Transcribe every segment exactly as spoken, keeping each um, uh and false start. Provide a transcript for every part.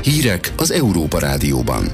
Hírek az Európa Rádióban.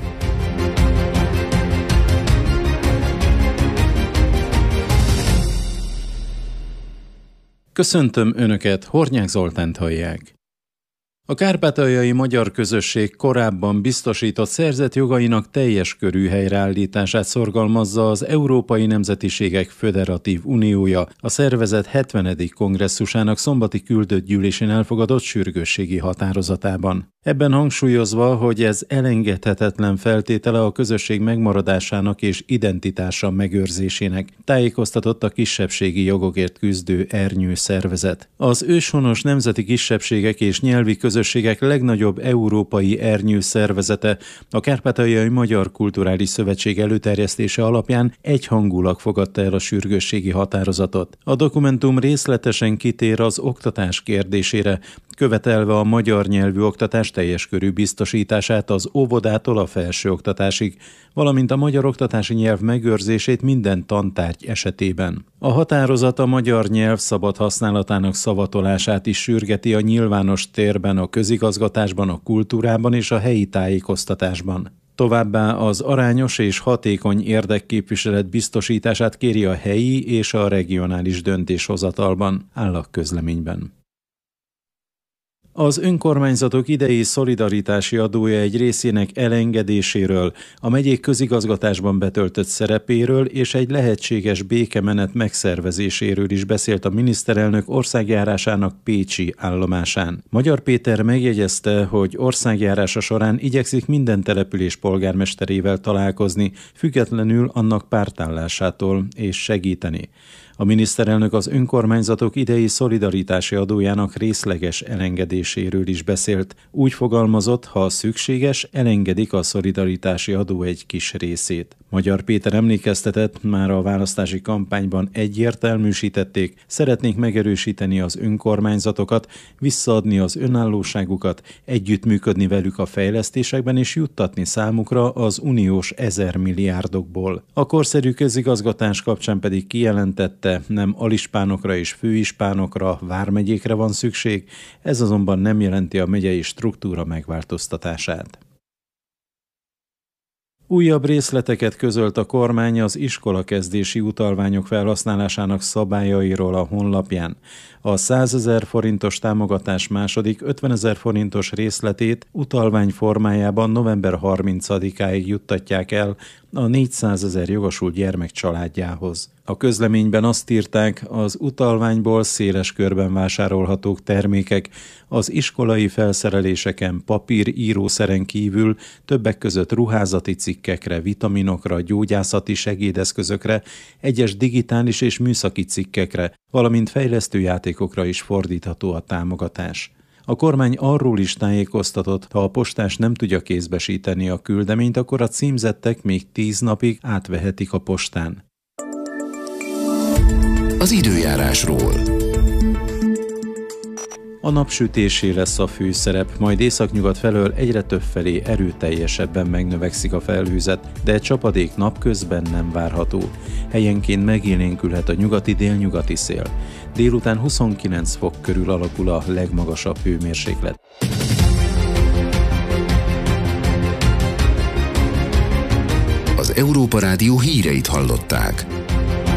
Köszöntöm Önöket, Hornyák Zoltánt hallják. A kárpátaljai magyar közösség korábban biztosított szerzett jogainak teljes körű helyreállítását szorgalmazza az Európai Nemzetiségek Föderatív Uniója a szervezet hetvenedik kongresszusának szombati küldött gyűlésén elfogadott sürgősségi határozatában. Ebben hangsúlyozva, hogy ez elengedhetetlen feltétele a közösség megmaradásának és identitása megőrzésének, tájékoztatott a kisebbségi jogokért küzdő Ernyő szervezet. Az őshonos nemzeti kisebbségek és nyelvi közösségek legnagyobb európai ernyő szervezete, a Kárpátaljai Magyar Kulturális Szövetség előterjesztése alapján egyhangulag fogadta el a sürgősségi határozatot. A dokumentum részletesen kitér az oktatás kérdésére, követelve a magyar nyelvű oktatás teljes körű biztosítását az óvodától a felsőoktatásig, valamint a magyar oktatási nyelv megőrzését minden tantárgy esetében. A határozat a magyar nyelv szabad használatának szavatolását is sürgeti a nyilvános térben, a közigazgatásban, a kultúrában és a helyi tájékoztatásban. Továbbá az arányos és hatékony érdekképviselet biztosítását kéri a helyi és a regionális döntéshozatalban, áll a közleményben. Az önkormányzatok idei szolidaritási adója egy részének elengedéséről, a megyék közigazgatásban betöltött szerepéről és egy lehetséges békemenet megszervezéséről is beszélt a miniszterelnök országjárásának pécsi állomásán. Magyar Péter megjegyezte, hogy országjárása során igyekszik minden település polgármesterével találkozni, függetlenül annak pártállásától, és segíteni. A miniszterelnök az önkormányzatok idei szolidaritási adójának részleges elengedéséről is beszélt. Úgy fogalmazott, ha szükséges, elengedik a szolidaritási adó egy kis részét. Magyar Péter emlékeztetett, már a választási kampányban egyértelműsítették, szeretnék megerősíteni az önkormányzatokat, visszaadni az önállóságukat, együttműködni velük a fejlesztésekben és juttatni számukra az uniós ezer milliárdokból. A korszerű közigazgatás kapcsán pedig kijelentette, nem alispánokra és főispánokra, vármegyékre van szükség, ez azonban nem jelenti a megyei struktúra megváltoztatását. Újabb részleteket közölt a kormány az iskolakezdési utalványok felhasználásának szabályairól a honlapján. A százezer forintos támogatás második ötvenezer forintos részletét utalvány formájában november harmincadikáig juttatják el a négyszázezer jogosult gyermek családjához. A közleményben azt írták, az utalványból széles körben vásárolhatók termékek az iskolai felszereléseken, papír, írószeren kívül többek között ruházati cikkekre, vitaminokra, gyógyászati segédeszközökre, egyes digitális és műszaki cikkekre, valamint fejlesztőjátékokra is fordítható a támogatás. A kormány arról is tájékoztatott, ha a postás nem tudja kézbesíteni a küldeményt, akkor a címzettek még tíz napig átvehetik a postán. Az időjárásról. A napsütésé lesz a főszerep, majd északnyugat felől egyre több felé erőteljesebben megnövekszik a felhőzet, de csapadék napközben nem várható. Helyenként megélénkülhet a nyugati-délnyugati szél. Délután huszonkilenc fok körül alakul a legmagasabb hőmérséklet. Az Európa Rádió híreit hallották.